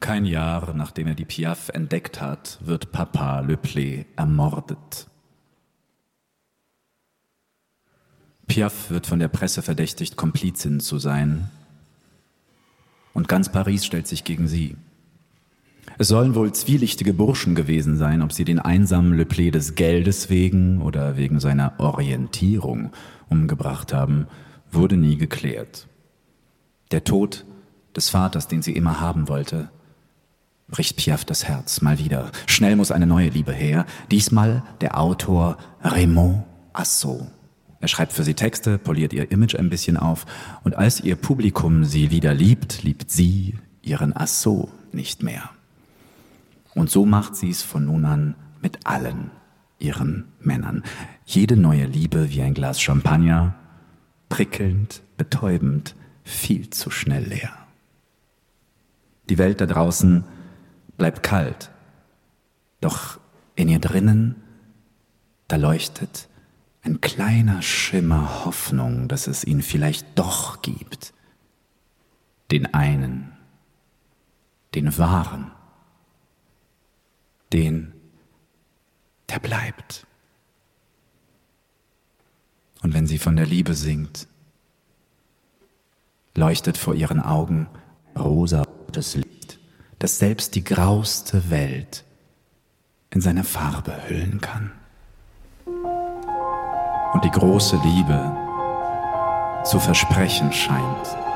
Kein Jahr, nachdem er die Piaf entdeckt hat, wird Papa Le Play ermordet. Piaf wird von der Presse verdächtigt, Komplizin zu sein. Und ganz Paris stellt sich gegen sie. Es sollen wohl zwielichtige Burschen gewesen sein, ob sie den einsamen Le Play des Geldes wegen oder wegen seiner Orientierung umgebracht haben, wurde nie geklärt. Der Tod des Vaters, den sie immer haben wollte, bricht Piaf das Herz, mal wieder. Schnell muss eine neue Liebe her. Diesmal der Autor Raymond Asso. Er schreibt für sie Texte, poliert ihr Image ein bisschen auf. Und als ihr Publikum sie wieder liebt, liebt sie ihren Asso nicht mehr. Und so macht sie es von nun an mit allen ihren Männern. Jede neue Liebe wie ein Glas Champagner, prickelnd, betäubend, viel zu schnell leer. Die Welt da draußen bleibt kalt, doch in ihr drinnen, da leuchtet ein kleiner Schimmer Hoffnung, dass es ihn vielleicht doch gibt. Den einen, den wahren, den, der bleibt. Und wenn sie von der Liebe singt, leuchtet vor ihren Augen rosarotes Licht, das selbst die grauste Welt in seine Farbe hüllen kann. Und die große Liebe zu versprechen scheint.